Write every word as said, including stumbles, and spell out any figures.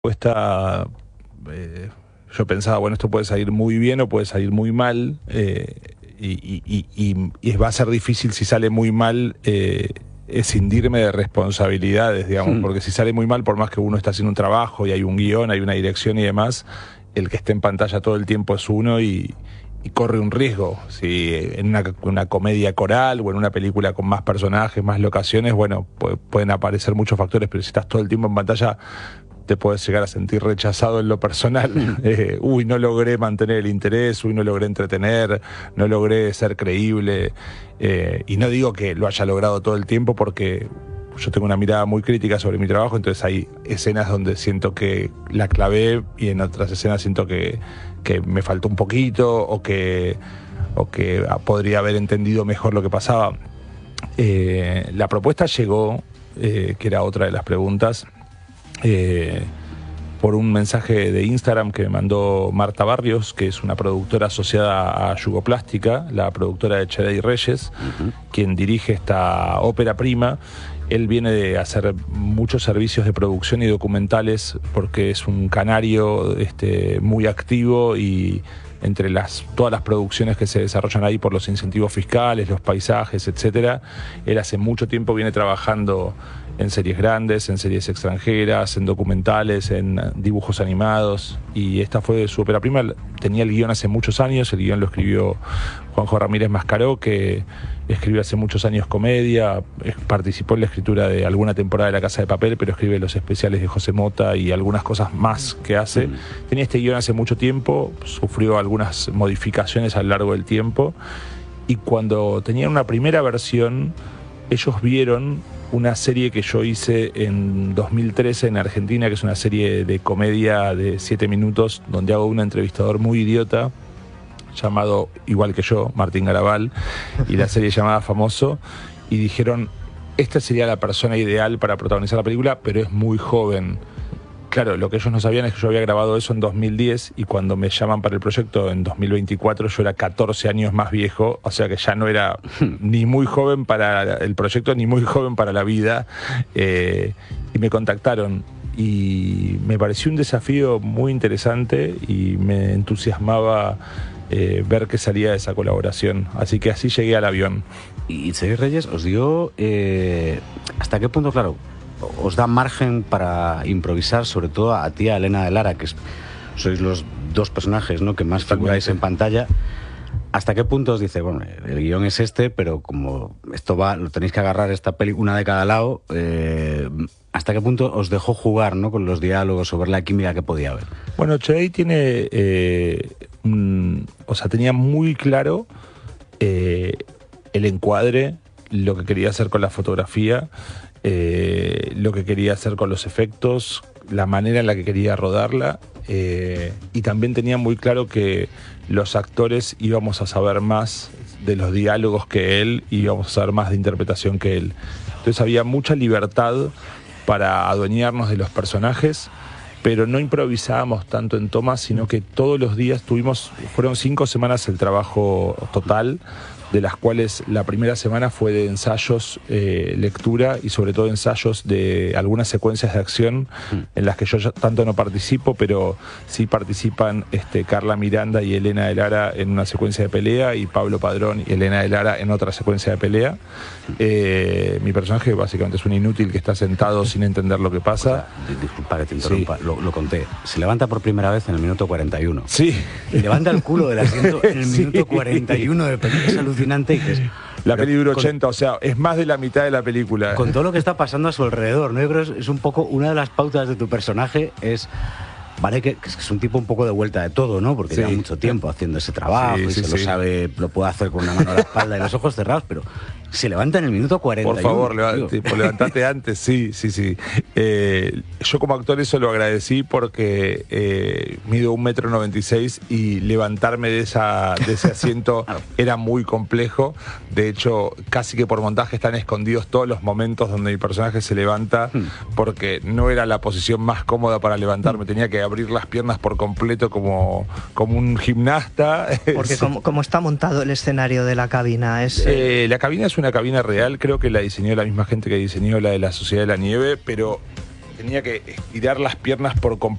Esta, eh, yo pensaba, bueno, esto puede salir muy bien o puede salir muy mal, eh, y, y, y, y va a ser difícil si sale muy mal eh, escindirme de responsabilidades, digamos, Hmm. porque si sale muy mal, por más que uno está haciendo un trabajo y hay un guión, hay una dirección y demás, el que esté en pantalla todo el tiempo es uno y, y corre un riesgo. Si en una, una comedia coral o en una película con más personajes, más locaciones, bueno, pu- pueden aparecer muchos factores, pero si estás todo el tiempo en pantalla, te puedes llegar a sentir rechazado en lo personal. Eh, uy, no logré mantener el interés, uy, no logré entretener, no logré ser creíble. Eh, y no digo que lo haya logrado todo el tiempo, porque yo tengo una mirada muy crítica sobre mi trabajo, entonces hay escenas donde siento que la clavé y en otras escenas siento que, que me faltó un poquito o que, o que podría haber entendido mejor lo que pasaba. Eh, la propuesta llegó, eh, que era otra de las preguntas, Eh, por un mensaje de Instagram que me mandó Marta Barrios, que es una productora asociada a Yugoplástica, la productora de Cherey Reyes, uh-huh. quien dirige esta ópera prima. Él viene de hacer muchos servicios de producción y documentales porque es un canario este, muy activo, y entre las, todas las producciones que se desarrollan ahí por los incentivos fiscales, los paisajes, etcétera, él hace mucho tiempo viene trabajando en series grandes, en series extranjeras, en documentales, en dibujos animados, y esta fue su ópera prima. Tenía el guión hace muchos años, el guión lo escribió Juanjo Ramírez Mascaró, que escribió hace muchos años comedia, participó en la escritura de alguna temporada de La Casa de Papel, pero escribe los especiales de José Mota y algunas cosas más que hace. Mm. Tenía este guión hace mucho tiempo, sufrió algunas modificaciones a lo largo del tiempo, y cuando tenían una primera versión, ellos vieron una serie que yo hice en dos mil trece en Argentina, que es una serie de comedia de siete minutos, donde hago un entrevistador muy idiota, llamado, igual que yo, Martín Garabal, y la serie llamada Famoso, y dijeron, esta sería la persona ideal para protagonizar la película, pero es muy joven. Claro, lo que ellos no sabían es que yo había grabado eso en dos mil diez, y cuando me llaman para el proyecto en dos mil veinticuatro yo era catorce años más viejo, o sea que ya no era ni muy joven para el proyecto ni muy joven para la vida, eh, y me contactaron. Y me pareció un desafío muy interesante y me entusiasmaba eh, ver que salía de esa colaboración. Así que así llegué al avión. Y Cherey Reyes os dio... Eh, ¿hasta qué punto, claro, os da margen para improvisar, sobre todo a ti, a Elena de Lara, que es, sois los dos personajes, ¿no?, que más figuráis en pantalla? ¿Hasta qué punto os dice, bueno, el guión es este, pero como esto va, lo tenéis que agarrar esta peli una de cada lado, eh, ¿hasta qué punto os dejó jugar, ¿no?, con los diálogos o ver la química que podía haber? Bueno, Cherey tiene, eh, un, o sea, tenía muy claro eh, el encuadre, lo que quería hacer con la fotografía, eh, lo que quería hacer con los efectos, la manera en la que quería rodarla, eh, y también tenía muy claro que los actores íbamos a saber más de los diálogos que él, y íbamos a saber más de interpretación que él. Entonces había mucha libertad para adueñarnos de los personajes, pero no improvisábamos tanto en tomas, sino que todos los días tuvimos, fueron cinco semanas el trabajo total, de las cuales la primera semana fue de ensayos, eh, lectura y sobre todo ensayos de algunas secuencias de acción en las que yo ya tanto no participo, pero sí participan este, Carla Miranda y Elena de Lara en una secuencia de pelea, y Pablo Padrón y Elena de Lara en otra secuencia de pelea. Eh, mi personaje básicamente es un inútil que está sentado sin entender lo que pasa. O sea, disculpa que te interrumpa, sí. lo, lo conté. Se levanta por primera vez en el minuto cuarenta y uno. Sí. Y levanta el culo del asiento en el minuto sí. cuarenta y uno de pelea. Es alucinante. Y dices, la peli dura ochenta, o sea, es más de la mitad de la película. Con todo lo que está pasando a su alrededor, ¿no? Yo creo que es un poco, una de las pautas de tu personaje es, vale, que, que es un tipo un poco de vuelta de todo, ¿no? Porque sí. lleva mucho tiempo haciendo ese trabajo, sí, y sí, se sí. lo sabe, lo puede hacer con una mano a la espalda y los ojos cerrados, pero se levanta en el minuto cuarenta y uno. Por favor, levante, por levantate antes, sí, sí, sí. Eh, yo como actor eso lo agradecí porque eh, mido un metro noventa y seis y levantarme de, esa, de ese asiento era muy complejo. De hecho, casi que por montaje están escondidos todos los momentos donde mi personaje se levanta, porque no era la posición más cómoda para levantarme. Tenía que abrir las piernas por completo como, como un gimnasta. Porque como, como está montado el escenario de la cabina, es... Eh, la cabina es una cabina real, creo que la diseñó la misma gente que diseñó la de la Sociedad de la Nieve, pero tenía que estirar las piernas por completo.